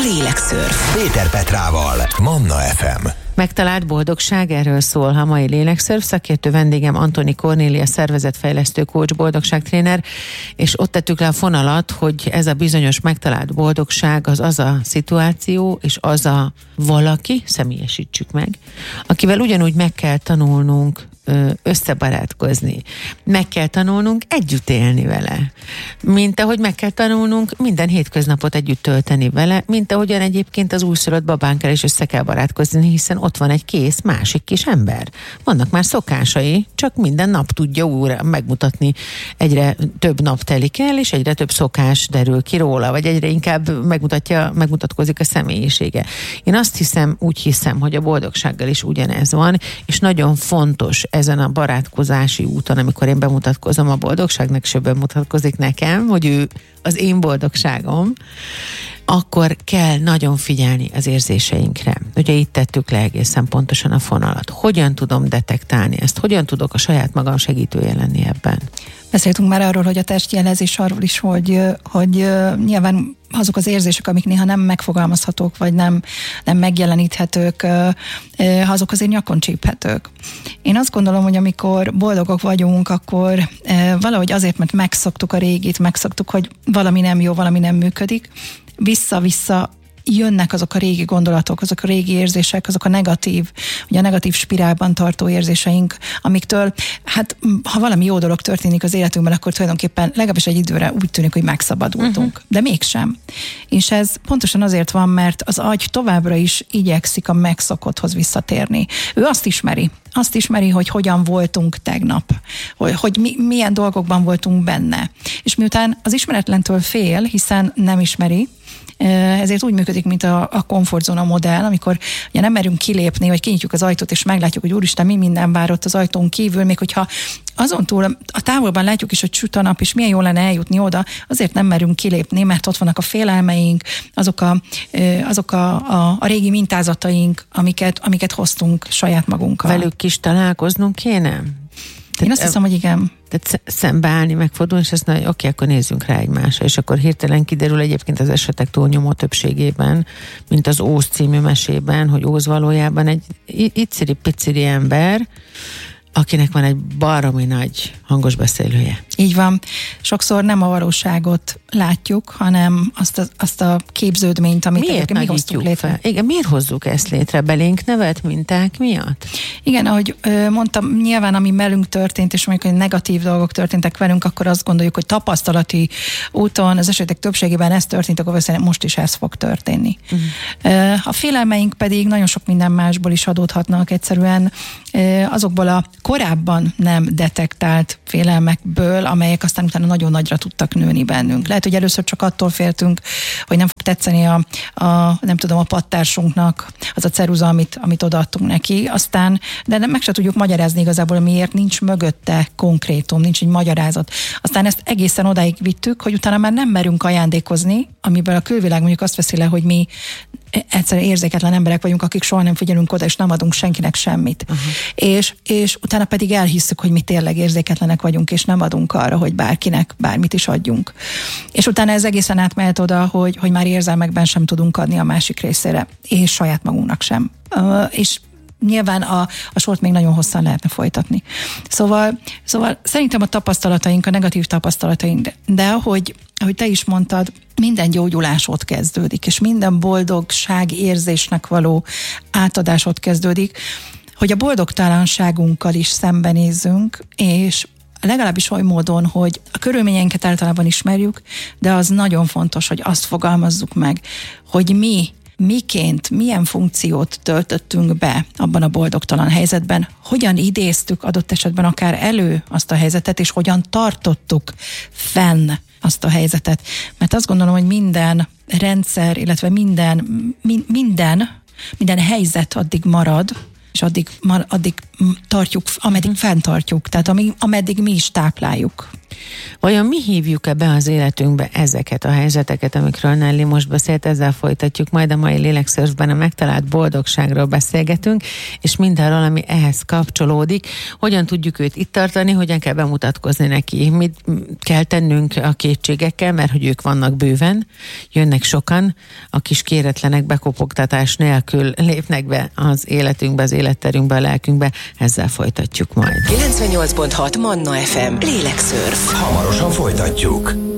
Lélekszörf. Péter Petrával, Manna FM. Megtalált boldogság, erről szól a mai Lélekszörf. Szakértő vendégem Antoni Kornélia, szervezetfejlesztő, coach, boldogságtréner, és ott tettük le a fonalat, hogy ez a bizonyos megtalált boldogság az a szituáció, és az a valaki, személyesítsük meg, akivel ugyanúgy meg kell tanulnunk összebarátkozni. Meg kell tanulnunk együtt élni vele. Mint ahogy meg kell tanulnunk minden hétköznapot együtt tölteni vele, mint ahogyan egyébként az újszülött babánkkel is össze kell barátkozni, hiszen ott van egy kész másik kis ember. Vannak már szokásai, csak minden nap tudja újra megmutatni. Egyre több nap telik el, és egyre több szokás derül ki róla, vagy egyre inkább megmutatkozik a személyisége. Én úgy hiszem, hogy a boldogsággal is ugyanez van, és nagyon fontos ezen a barátkozási úton, amikor én bemutatkozom a boldogságnak, és ő bemutatkozik nekem, hogy ő az én boldogságom, akkor kell nagyon figyelni az érzéseinkre. Ugye itt tettük le egészen pontosan a fonalat. Hogyan tudom detektálni ezt? Hogyan tudok a saját magam segítője lenni ebben? Beszéltünk már arról, hogy a testjelezés arról is, hogy nyilván azok az érzések, amik néha nem megfogalmazhatók, vagy nem megjeleníthetők, azok azért nyakon csíphetők. Én azt gondolom, hogy amikor boldogok vagyunk, akkor valahogy azért, mert megszoktuk a régit, megszoktuk, hogy valami nem jó, valami nem működik, vissza-vissza jönnek azok a régi gondolatok, azok a régi érzések, azok a negatív spirálban tartó érzéseink, amiktől, hát ha valami jó dolog történik az életünkben, akkor tulajdonképpen legalábbis egy időre úgy tűnik, hogy megszabadultunk. De mégsem. És ez pontosan azért van, mert az agy továbbra is igyekszik a megszokotthoz visszatérni. Ő azt ismeri, hogy hogyan voltunk tegnap, hogy milyen dolgokban voltunk benne. És miután az ismeretlentől fél, hiszen nem ismeri, ezért úgy működik, mint a komfortzóna modell, amikor ugye nem merünk kilépni, vagy kinyitjuk az ajtót, és meglátjuk, hogy úristen, mi minden vár ott az ajtón kívül, még hogyha azon túl a távolban látjuk is, hogy süt a nap, és milyen jó lenne eljutni oda, azért nem merünk kilépni, mert ott vannak a félelmeink, azok a régi mintázataink, amiket hoztunk saját magunkkal. Velük is találkoznunk kéne? Én azt hiszem, hogy igen. Tehát szembeállni, megfordulni, és azt mondja, hogy oké, akkor nézzünk rá egymásra, és akkor hirtelen kiderül egyébként az esetek túlnyomó többségében, mint az Óz című mesében, hogy Óz valójában egy iciri-piciri ember, akinek van egy baromi nagy hangos beszélője. Így van. Sokszor nem a valóságot látjuk, hanem azt a képződményt, amit mi hoztuk létre. Igen, miért hozzuk ezt létre? Belénk nevelt minták miatt? Igen, ahogy mondtam, nyilván ami velünk történt, és amikor negatív dolgok történtek velünk, akkor azt gondoljuk, hogy tapasztalati úton az esetek többségében ez történt, akkor valószínűleg most is ez fog történni. A félelmeink pedig nagyon sok minden másból is adódhatnak, egyszerűen azokból a korábban nem detektált félelmekből, amelyek aztán utána nagyon nagyra tudtak nőni bennünk. Lehet, hogy először csak attól féltünk, hogy nem fog tetszeni a pattársunknak az a ceruza, amit odaadtunk neki, aztán, de meg se tudjuk magyarázni igazából, miért nincs mögötte konkrétum, nincs egy magyarázat. Aztán ezt egészen odáig vittük, hogy utána már nem merünk ajándékozni, amiből a külvilág mondjuk azt veszi le, hogy mi egyszerűen érzéketlen emberek vagyunk, akik soha nem figyelünk oda, és nem adunk senkinek semmit. És utána pedig elhisszük, hogy mi tényleg érzéketlenek vagyunk, és nem adunk arra, hogy bárkinek bármit is adjunk. És utána ez egészen átmehet oda, hogy már érzelmekben sem tudunk adni a másik részére, és saját magunknak sem. És nyilván a sort még nagyon hosszan lehetne folytatni. Szóval szerintem a tapasztalataink, a negatív tapasztalataink, de ahogy te is mondtad, minden gyógyulás ott kezdődik, és minden boldogság érzésnek való átadás ott kezdődik, hogy a boldogtalanságunkkal is szembenézzünk, és legalábbis oly módon, hogy a körülményeinket általában ismerjük, de az nagyon fontos, hogy azt fogalmazzuk meg, hogy miként, milyen funkciót töltöttünk be abban a boldogtalan helyzetben, hogyan idéztük adott esetben akár elő azt a helyzetet, és hogyan tartottuk fenn azt a helyzetet. Mert azt gondolom, hogy minden rendszer, illetve minden helyzet addig marad, és addig tartjuk, ameddig fenntartjuk, tehát ameddig mi is tápláljuk. Vajon mi hívjuk-e be az életünkbe ezeket a helyzeteket, amikről Nelly most beszélt, ezzel folytatjuk majd a mai Lélekszörfben a megtalált boldogságról beszélgetünk, és mindenről, ami ehhez kapcsolódik. Hogyan tudjuk őt itt tartani, hogyan kell bemutatkozni neki, mit kell tennünk a kétségekkel, mert hogy ők vannak bőven, jönnek sokan, a kis kéretlenek bekopogtatás nélkül lépnek be az életünkbe, az életterünkbe, a lelkünkbe, ezzel folytatjuk majd. 98.6 Manna FM. Lélekszörf. Hamarosan folytatjuk.